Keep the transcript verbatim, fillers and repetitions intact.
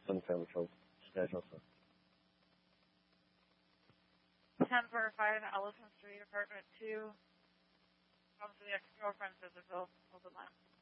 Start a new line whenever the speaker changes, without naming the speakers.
ten family phone schedule. So.
ten per five, Allison Street, apartment two. Comes to the ex-girlfriend, says it's open line.